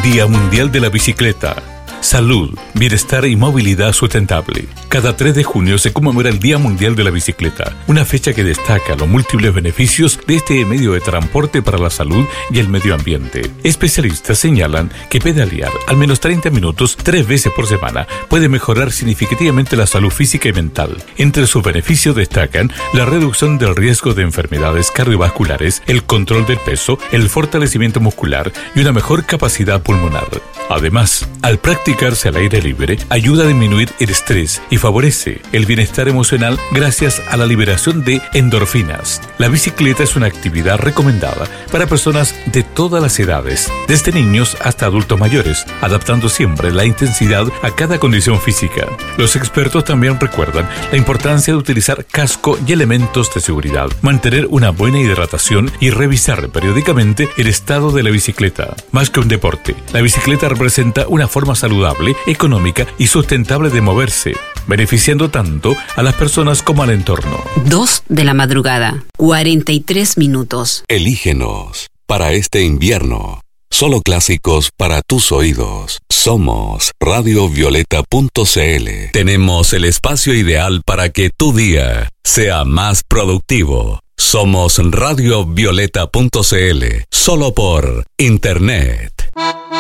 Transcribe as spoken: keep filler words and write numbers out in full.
Día Mundial de la Bicicleta. Salud, bienestar y movilidad sustentable. Cada tres de junio se conmemora el Día Mundial de la Bicicleta, una fecha que destaca los múltiples beneficios de este medio de transporte para la salud y el medio ambiente. Especialistas señalan que pedalear al menos treinta minutos tres veces por semana puede mejorar significativamente la salud física y mental. Entre sus beneficios destacan la reducción del riesgo de enfermedades cardiovasculares, el control del peso, el fortalecimiento muscular y una mejor capacidad pulmonar. Además, al practicarse al aire libre, ayuda a disminuir el estrés y favorece el bienestar emocional gracias a la liberación de endorfinas. La bicicleta es una actividad recomendada para personas de todas las edades, desde niños hasta adultos mayores, adaptando siempre la intensidad a cada condición física. Los expertos también recuerdan la importancia de utilizar casco y elementos de seguridad, mantener una buena hidratación y revisar periódicamente el estado de la bicicleta. Más que un deporte, la bicicleta representa una forma saludable, económica y sustentable de moverse, beneficiando tanto a las personas como al entorno. Dos de la madrugada, cuarenta y tres minutos. Elígenos para este invierno. Solo clásicos para tus oídos. Somos radio violeta punto c l. Tenemos el espacio ideal para que tu día sea más productivo. Somos radio violeta punto c l. Solo por Internet.